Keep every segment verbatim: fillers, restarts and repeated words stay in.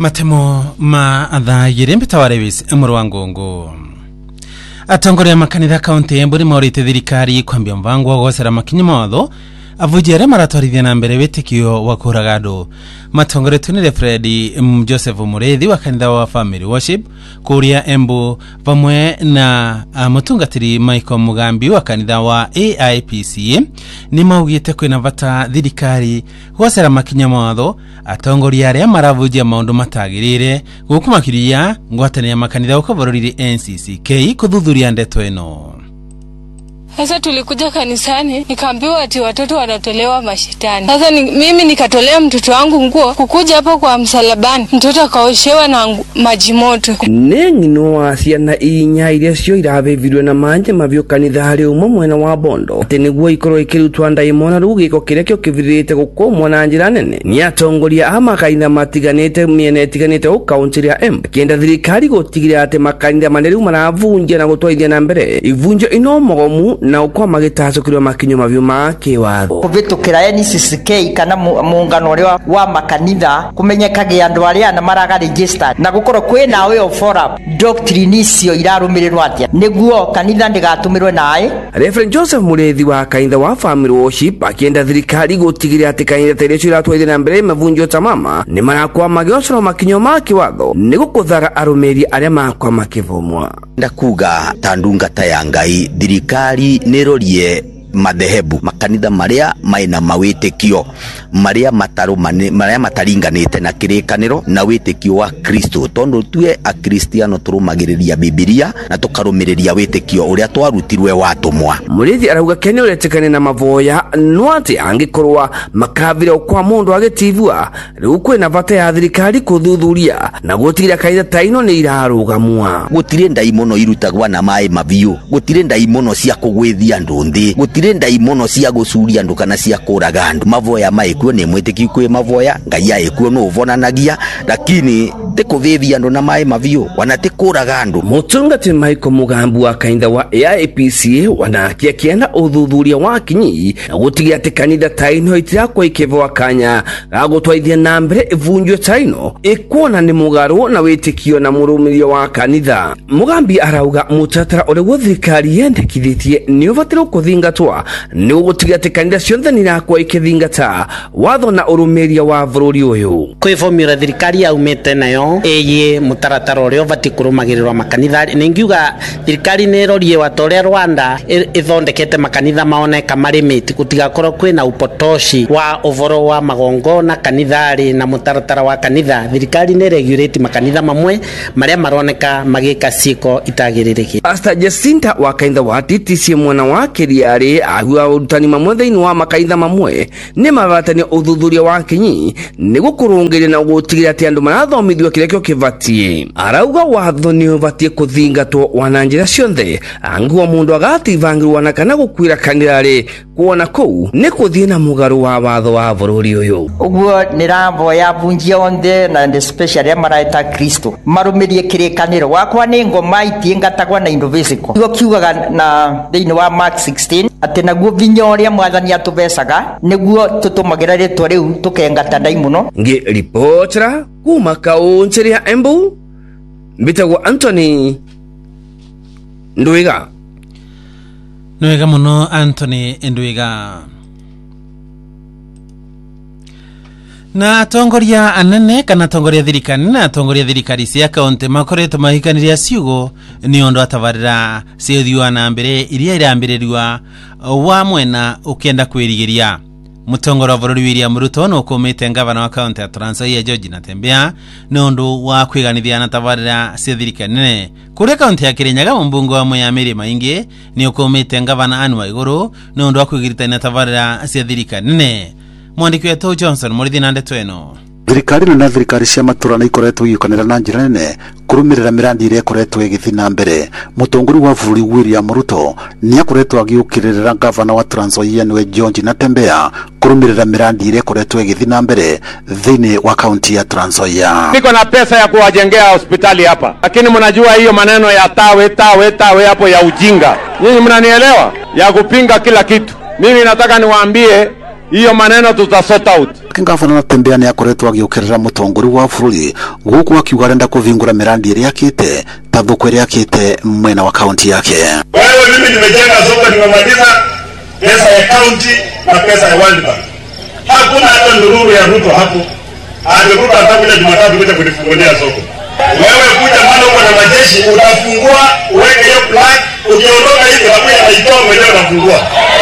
Matemo ma adha yirembe tawarewis emuru wangongo. Atongoria makanitha kaunti emburi maurite thirikari kwambia mvango wa gosera makinyi motho avujere maratwarithia na mbere witikio wa kuragado. Matongore tunire Fredi M. Joseph Mureithi wa kanitha wa Family Worship kuria Embu vamwe na uh, mutungatiri Michael Mugambi wa kanitha wa A I P C A ni maugite kwina vata thirikari gosera makinya motho atongoria aria maravujia maundu matagirire gukumakiria ngwatanira makanitha ukavororire N C C K kuthuthuria ndeto eno. Sasa tulikuja kanisani nikaambiwa ati watoto wanatolewa mashetani. Sasa ni, mimi nikatolea mtoto wangu nguo kukuja hapo kwa msalabani mtoto akaoshewa na maji moto. Nengino asiana inya iria cio iravevirwe na manje mavyo kanitha hari umwe mwena wa Bondo ati niguo ikorwo ikirutwa ndaimona rugiko kiria kio kivirite gukomwa na njira nene ni atongoria amakaina matiganite miena itiganite o kaunti ya Embu kienda thirikari gutigire ati makanitha manene maravunja na gutwarithia na mbere ivunjo inomogomu na ukwa magitacukirwa makinyo mavyo make watho kuvitukira N C C K kana muungano uri wa makanitha kumenyekage andu aria na maraga register na gukorwo kwina we forum doctrine icio irarumirirwa atia niguo kanitha ndigatumirwe nae. Reverend Joseph Mureithi wa kanitha wa Family Worship akienda thirikari gutigire ati kanitha teria cio iratwarithia na mbere mavunjo tamama ni marakwa magiocoro makinyo make watho nigukuthara arumeri aria makwa makivomwa ndakuga tandungata ya Ngai thirikari nerorie madhehebu makanitha maria maina mawitikio maria mataru maria mataringanite na kirikaniro na witikio wa Kristo tondu tue a Kristiano turumagiriria Biblia na tukarumiriria witikio uria twarutirwe watumwa. Mureithi arauga kene uretekane na mavoya nwati angikorwa makavira kwa mundu agitivua riu kwina vata ya thirikari kuthuthuria na gutigira kaitha taino ni irarugamwa gutire ndaimono irutagwa na mai maviu gutire ndaimono cia kugwithia ndundi gutire ndaimono cia gucuria andu kana cia kuraga andu mavoya maikuo ni mwitiki kwi mavoya Ngai aikuo no uvonanagia lakini tikuthithia andu na mai maviu wanatikuraga andu. Mutungati Michael Mugambi wa kanitha wa A I P C A wanakia kienda uthuthuria wa kinyi na gutigia ati kanitha taino itirakwa ikivwa kanya gagutwarithia na mbere ivunjwe taino ikuona ni mugaru na witikio na murumirio wa kanitha. Mugambi arauga mutatara uri wo thirikari yendekithitie ni uvatiro kuthingatwa ni gutigia ati kanitha cionthe nirakwa ikithingata watho na urumiria wa bururi uyu kwi formula thirikari yaumite nayo eye mutaratara uria vati kurumagirirwa makanitha ningiuga thirikari nerorie watoria Rwanda ithondekete makanitha maoneka marimiti gutigakorwo kwina upotoshi wa uvoro wa magongo na kanithari na mutaratara wa kanitha thirikari ne regulate makanitha mamwe maria maroneka magika siko itagiririki. Pastor Jacinta wa kanitha wa T T C mwana wa Kiriari agua urutani mamwe thiini wa makanitha mamwe ni mavatani uthuthuria wa kinyi ni gukurungiria na gutigira ati andu marathomithio kiria kio kivatie. Arauga watho ni uvatie kuthingatwo wana njira cionthe anguo mundu agativangirwa na kana gukwira kanithari kuona kou ni kuthie na mugaru wa watho wa bururi uyu uguo niravoya vunjia onthe na especially amaraita Kristo marumirie kirikaniro wakwa ni ngoma itingatagwa na indovisico igo kiugaga na thiini wa Mark sixteen ati naguo vinya uria mwathani atubecaga niguo tutumagira ritwa riu tukengata ndaimuno. Ngi reportera kuma kaunti ya Embu mbitagwo Anthony Ndwiga. Nwega muno Anthony Ndwiga. Na atongoria anene kana atongoria thirikari na atongoria thirikari cia kaunti makoretwo mahikaniria ciugo ni undu atavarira ciothiwa na mbere iria irambiririrwa wa mwena ukienda kwirigiria. Mutongora bururi William Ruto no kumite ngavana wa kaunti ya Trans Nzoia George Natembeya ni undu wa kwiganithia na tavarira cia thirikari nene kuria kaunti ya Kirinyaga mbunge wa Muyamiri maingi ni ukumite ngavana Anne Waiguru ni undu wa kwigiritania tavarira cia thirikari nene. Mwandiki wetu Johnson Murithi na ndeto eno. Thirikari na thirikari cia matura na ikoretwo igikonera na njira nene kurumirira mirandi iria ikoretwo igithii na mbere. Mutongori wa bururi William Ruto ni akoretwo agiukirira gavana wa Trans Nzoia niwe George Natembeya kurumirira mirandi iria ikoretwo igithii na mbere thiini wa kaunti ya Trans Nzoia. Niko na pesa ya kuwajengea hospitali hapa, lakini mnajua hiyo maneno ya tawe tawe tawe hapo ya ujinga. Nyinyi mnanielewa? Ya kupinga kila kitu. Mimi nataka niwaambie hiyo maneno tutasort out. nake ngavana Natembeya ni akoretwo agiukirira mutongori wa bururi guku akiuga arenda kuvingura mirandi iri yakite ta thoko iri yakite mwena wa kaunti yake. Wewe mimi nimejenga soko, nimemaliza pesa ya kaunti na pesa ya World Bank. Hakuna hata ndururu ya Ruto hapo. Hadi Ruto atakuja Jumatatu kuja kunifungulia soko. Wewe kuja maana uko na majeshi, utafungua uweke hiyo plug, ukiondoka hivi hakuja haitoa mwenyewe unafungua.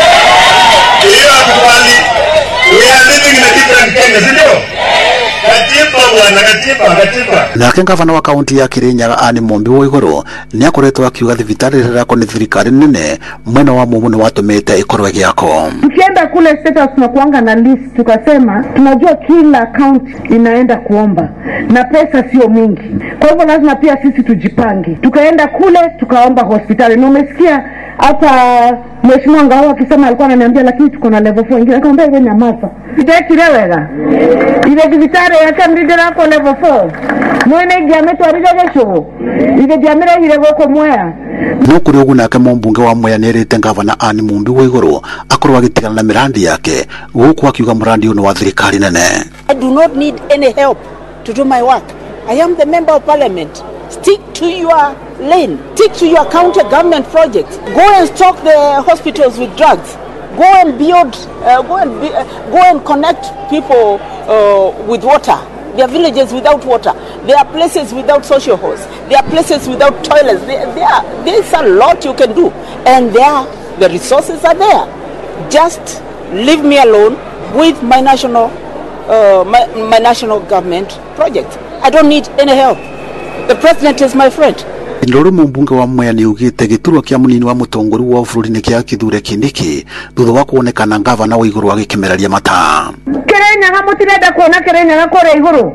Hiyo hakubali. We are living in a different Kenya, sindio? Katiba bwana, katiba, katiba. Nake ngavana wa kaunti ya Kirinyaga Anne Mumbi Waiguru ni akoretwo akiuga thibitari rirako ni thirikari nene mwena wa mumu ni watumite ikorwe giako. Tukienda kule State House tunakuanga na list, tukasema tunajua kila county inaenda kuomba na pesa sio mingi, kwa hivyo lazima pia sisi tujipange. Tukaenda kule tukaomba hospitali, na umesikia hata mheshimiwa Ngao akisema alikuwa ananiambia lakini tuko na level four ingine, akamwambia wewe nyamaza itetirewega ile divitare yake mridera kwa level four mwene giameto arigagesho ile diamira ile goko mwea no kuri ugu nake mumbunge wa Mwea nerete ngavana Anne Mumbi Waiguru akorwa agitigana na mirandi yake guku akiuga murandi uno wa thirikari nene. I do not need any help to do my work. I am the member of parliament. Stick to your lane. Stick to your county government projects. Go and stock the hospitals with drugs. Go and build, uh, go and be, uh, go and connect people uh, with water. There are villages without water. There are places without social halls. There are places without toilets. There, there are, there's a lot you can do, and there the resources are there. Just leave me alone with my national, uh, my, my national government project. I don't need any help. The president is my friend. Ndoro mumbunge wa Mwea ni ugite giturwa kia munini wa mutongori wa bururi ni kia kithure kindiki thutha wa kuonekana ngavana Waiguru agikemeraria mata. Kirinyaga mutirenda kuona Kirinyaga kore iguru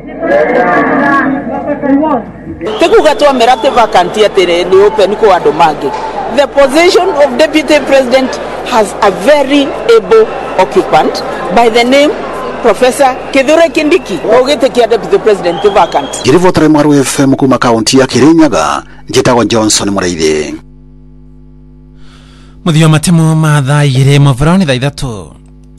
tekuga twamerate vacancy atere ni open ko andu mangi. The position of deputy president has a very able occupant by the name Professor Kithure Kindiki. Ogete kia deputy president vacant. Girivotare Mwaru F M kuma kaunti ya Kirinyaga, njitagwo Johnson Muraithe. Muthio matemo mathaa igiri mavurani thaa ithatu.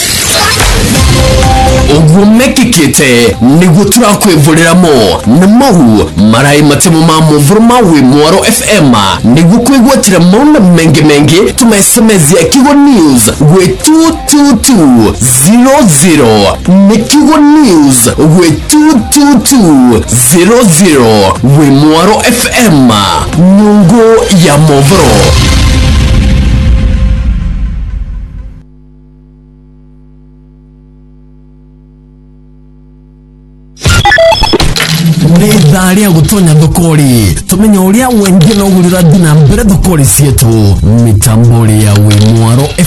Uguo mekikite niguo turakwivurira-mo na mau marai matemo ma muvuro ma wi Mwaro F M niguo kwigwatira mauna mengi mengi tumesemezia Kigo News gwe two two two zero zero ni Kigo News gwe two two two zero zero wi Mwaro F M nyungu ya muvuro. Nidhari ya gutonya thokori tumenya uria wendia no gurira dina mbere thokori cietu mitambori ya wi Mwaro F